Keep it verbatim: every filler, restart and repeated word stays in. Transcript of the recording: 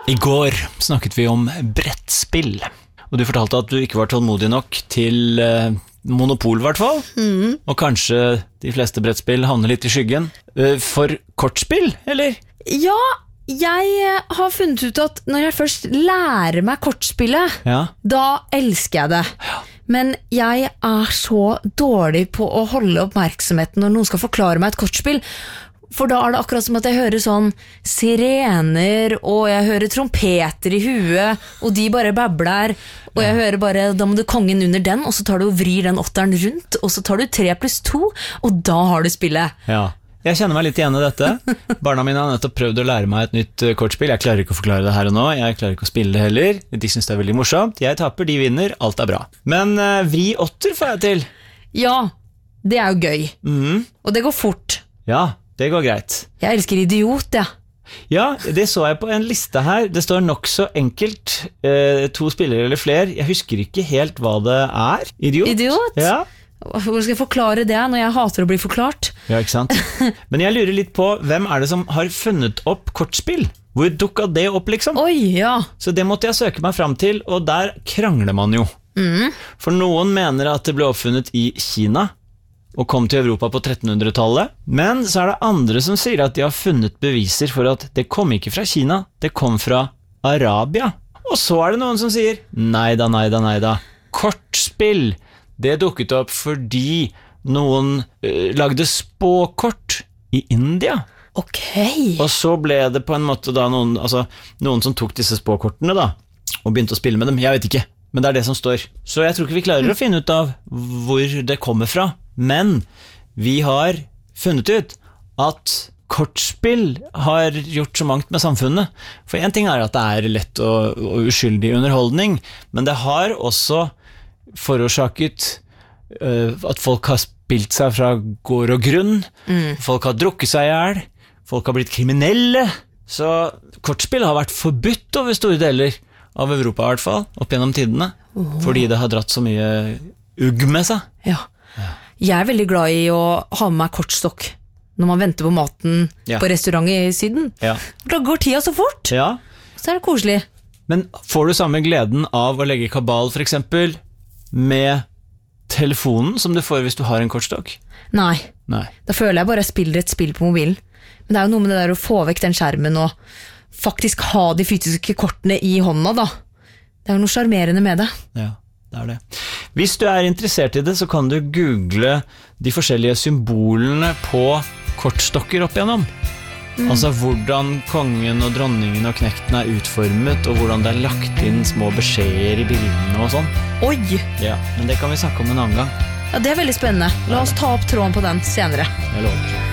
I går snakket vi om brettspill, og du fortalte at du ikke var tålmodig nok til eh, Monopol i hvert fall, mm. og kanskje de fleste brettspill havner litt i skyggen. Eh, for kortspill, eller? Ja, jeg har funnet ut at når jeg først lærer meg kortspillet, ja. Da elsker jeg det. Ja. Men jeg er så dårlig på å holde oppmerksomheten når noen skal forklare meg et kortspill. For da er det akkurat som at jeg hører sånn sirener, og jeg hører trompeter i huet, og de bare babler, og jeg hører bare, da må du kongen under den, og så tar du og vrir den åtteren rundt, og så tar du tre pluss to, og da har du spillet. Ja, jeg kjenner meg litt igjen i dette. Barna mine har nettopp prøvd å lære meg et nytt kortspill. Jeg klarer ikke å forklare det her og nå, jeg klarer ikke å spille det heller. De synes det er veldig morsomt. Jeg taper, de vinner, alt er bra. Men uh, vri åtter får jeg til. Ja, det er jo gøy. Mm. Og det går fort. Ja, det går greit. Jeg elsker idiot, ja. Ja, det så jeg på en liste her. Det står nok så enkelt. Eh, to spillere eller flere. Jeg husker ikke helt hva det er. Idiot? Idiot? Ja. Hvor skal jeg forklare det når jeg hater å bli forklart? Ja, ikke sant? Men jeg lurer litt på, hvem er det som har funnet opp kortspill? Hvor dukket det opp, liksom? Oi, ja. Så det måtte jeg søke meg fram til, og der krangler man jo. Mm. For noen mener at det ble oppfunnet i Kina, og kom til Europa på trettenhundretallet, men så er det andre som sier at de har funnet beviser for at det kom ikke fra Kina, det kom fra Arabia. Og så er det noen som sier, neida, neida, neida, kortspill, det dukket opp fordi noen uh, lagde spåkort i India. Ok. Og så ble det på en måte da noen, altså, noen som tok disse spåkortene da, og begynte å spille med dem, jeg vet ikke, men det er det som står. Så jeg tror ikke vi klarer mm. å finne ut av hvor det kommer fra. Men vi har funnet ut at kortspill har gjort så mangt med samfunnet. For en ting er at det er lett og, og uskyldig underholdning, men det har også forårsaket uh, at folk har spilt seg fra gård og grunn, mm. folk har drukket seg ihjel, folk har blitt kriminelle. Så kortspill har vært forbudt over store deler av Europa i hvert fall, opp gjennom tidene, oh. fordi det har dratt så mye ugg med seg. Ja. Ja. Jeg er veldig glad i å ha med meg kortstokk når man venter på maten ja. På restaurant i Syden. Ja. Da går tida så fort. Ja. Så er det koselig. Men får du samme gleden av å legge kabal for eksempel med telefonen som du får hvis du har en kortstokk? Nei. Nei. Da føler jeg bare jeg spiller et spill på mobilen. Men det er jo noe med det der å få vekk den skjermen og faktisk ha de fysiske kortene i hånda da. Det er jo noe charmerende med det. Ja. Det er det. Hvis du er interessert i det, så kan du google de forskjellige symbolene på kortstokker opp igjennom. Mm. Altså hvordan kongen og dronningen og knekten er utformet, og hvordan det er lagt inn små beskjeder i bildene og sånn. Oi! Ja, men det kan vi snakke om en annen gang. Ja, det er veldig spennende. La oss ta opp tråden på den senere. Jeg lover.